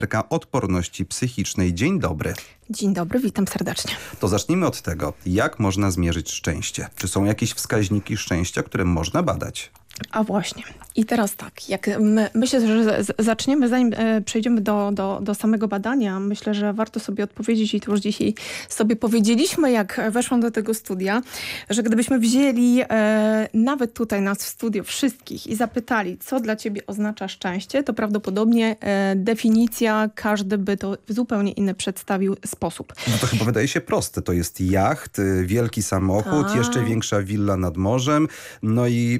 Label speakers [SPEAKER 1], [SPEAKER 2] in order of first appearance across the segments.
[SPEAKER 1] odporności psychicznej. Dzień dobry.
[SPEAKER 2] Dzień dobry, witam serdecznie.
[SPEAKER 1] To zacznijmy od tego, jak można zmierzyć szczęście? Czy są jakieś wskaźniki szczęścia, które można badać?
[SPEAKER 2] A właśnie. I teraz tak, myślę, że zaczniemy, zanim przejdziemy do samego badania, myślę, że warto sobie odpowiedzieć, i to już dzisiaj sobie powiedzieliśmy, jak weszłam do tego studia, że gdybyśmy wzięli nawet tutaj nas w studio wszystkich i zapytali, co dla ciebie oznacza szczęście, to prawdopodobnie definicja każdy by to w zupełnie inny przedstawił sposób.
[SPEAKER 1] No to chyba wydaje się proste. To jest jacht, wielki samochód, jeszcze większa willa nad morzem, no i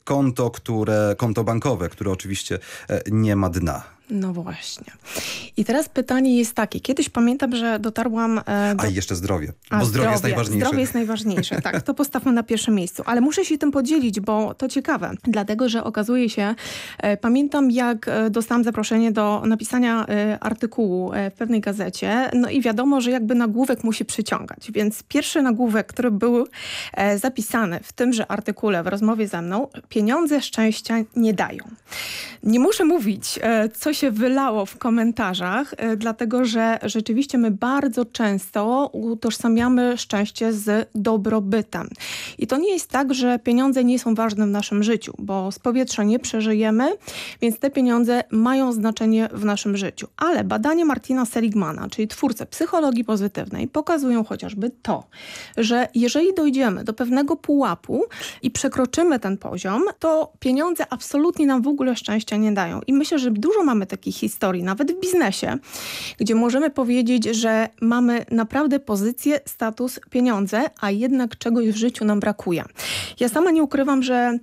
[SPEAKER 1] konto bankowe, które oczywiście nie ma dna.
[SPEAKER 2] No właśnie. I teraz pytanie jest takie. Kiedyś pamiętam, że dotarłam...
[SPEAKER 1] A jeszcze zdrowie. Bo zdrowie jest najważniejsze.
[SPEAKER 2] Zdrowie jest najważniejsze, tak. To postawmy na pierwszym miejscu. Ale muszę się tym podzielić, bo to ciekawe. Dlatego, że okazuje się... Pamiętam, jak dostałam zaproszenie do napisania artykułu w pewnej gazecie. No i wiadomo, że jakby nagłówek musi przyciągać. Więc pierwszy nagłówek, który był zapisany w tymże artykule, w rozmowie ze mną, pieniądze szczęścia nie dają. Nie muszę mówić, co się wylało w komentarzach, dlatego że rzeczywiście my bardzo często utożsamiamy szczęście z dobrobytem. I to nie jest tak, że pieniądze nie są ważne w naszym życiu, bo z powietrza nie przeżyjemy, więc te pieniądze mają znaczenie w naszym życiu. Ale badania Martina Seligmana, czyli twórcy psychologii pozytywnej, pokazują chociażby to, że jeżeli dojdziemy do pewnego pułapu i przekroczymy ten poziom, to pieniądze absolutnie nam w ogóle szczęścia nie dają. I myślę, że dużo mamy takich historii, nawet w biznesie, gdzie możemy powiedzieć, że mamy naprawdę pozycję, status, pieniądze, a jednak czegoś w życiu nam brakuje. Ja sama nie ukrywam, że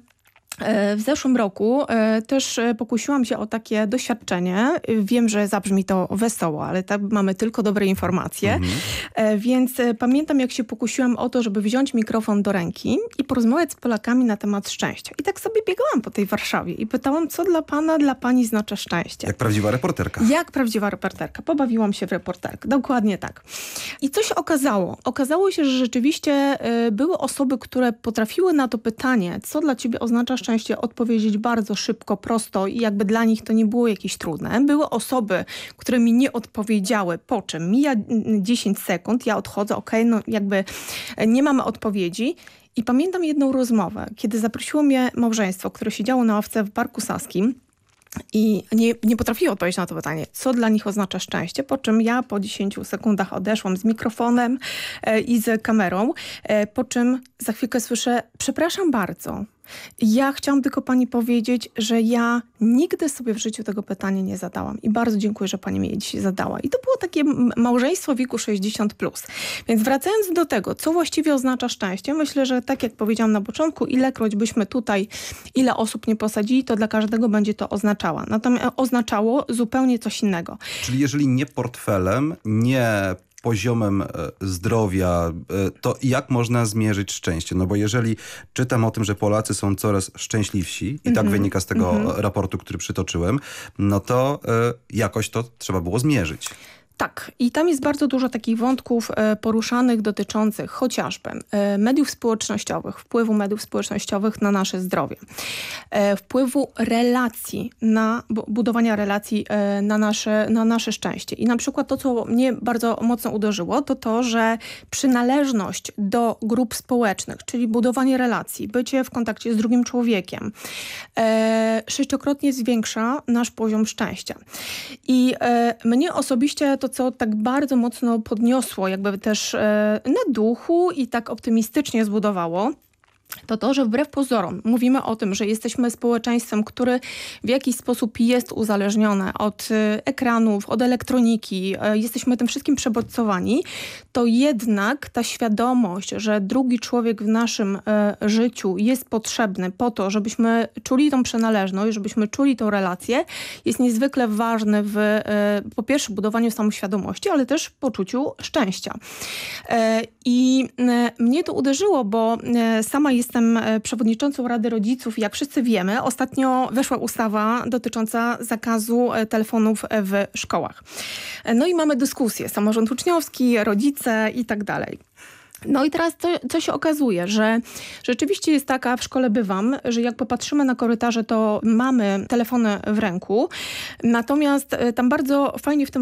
[SPEAKER 2] w zeszłym roku też pokusiłam się o takie doświadczenie. Wiem, że zabrzmi to wesoło, ale tak mamy tylko dobre informacje. Więc pamiętam, jak się pokusiłam o to, żeby wziąć mikrofon do ręki i porozmawiać z Polakami na temat szczęścia. I tak sobie biegałam po tej Warszawie i pytałam, co dla pana, dla pani znaczy szczęście.
[SPEAKER 1] Jak prawdziwa reporterka.
[SPEAKER 2] Jak prawdziwa reporterka. Pobawiłam się w reporterkę. Dokładnie tak. I co się okazało? Okazało się, że rzeczywiście były osoby, które potrafiły na to pytanie, co dla ciebie oznacza szczęście, odpowiedzieć bardzo szybko, prosto i jakby dla nich to nie było jakieś trudne. Były osoby, które mi nie odpowiedziały, po czym mija 10 sekund, ja odchodzę, no jakby nie mamy odpowiedzi. I pamiętam jedną rozmowę, kiedy zaprosiło mnie małżeństwo, które siedziało na ławce w Parku Saskim i nie potrafiło odpowiedzieć na to pytanie, co dla nich oznacza szczęście, po czym ja po 10 sekundach odeszłam z mikrofonem i z kamerą, po czym za chwilkę słyszę, przepraszam bardzo. Ja chciałam tylko pani powiedzieć, że ja nigdy sobie w życiu tego pytania nie zadałam. I bardzo dziękuję, że pani mi je dzisiaj zadała. I to było takie małżeństwo wieku 60+. Więc wracając do tego, co właściwie oznacza szczęście, myślę, że tak jak powiedziałam na początku, ilekroć byśmy tutaj, ile osób nie posadzili, to dla każdego będzie to oznaczało zupełnie coś innego.
[SPEAKER 1] Czyli jeżeli nie portfelem, nie poziomem zdrowia, to jak można zmierzyć szczęście? No bo jeżeli czytam o tym, że Polacy są coraz szczęśliwsi i tak wynika z tego raportu, który przytoczyłem, no to jakoś to trzeba było zmierzyć.
[SPEAKER 2] Tak. I tam jest bardzo dużo takich wątków poruszanych dotyczących chociażby mediów społecznościowych, wpływu mediów społecznościowych na nasze zdrowie, wpływu relacji, budowania relacji na nasze szczęście. I na przykład to, co mnie bardzo mocno uderzyło, to to, że przynależność do grup społecznych, czyli budowanie relacji, bycie w kontakcie z drugim człowiekiem, 6-krotnie zwiększa nasz poziom szczęścia. I mnie osobiście to, co tak bardzo mocno podniosło jakby też na duchu i tak optymistycznie zbudowało, to, że wbrew pozorom mówimy o tym, że jesteśmy społeczeństwem, które w jakiś sposób jest uzależnione od ekranów, od elektroniki, jesteśmy tym wszystkim przebodźcowani, to jednak ta świadomość, że drugi człowiek w naszym życiu jest potrzebny po to, żebyśmy czuli tą przynależność, żebyśmy czuli tą relację, jest niezwykle ważny w po pierwsze budowaniu samoświadomości, ale też poczuciu szczęścia. I mnie to uderzyło, bo sama jestem przewodniczącą Rady Rodziców i jak wszyscy wiemy, ostatnio weszła ustawa dotycząca zakazu telefonów w szkołach. No i mamy dyskusję, samorząd uczniowski, rodzice i tak dalej. No i teraz co się okazuje, że rzeczywiście jest taka, w szkole bywam, że jak popatrzymy na korytarze, to mamy telefony w ręku, natomiast tam bardzo fajnie w tym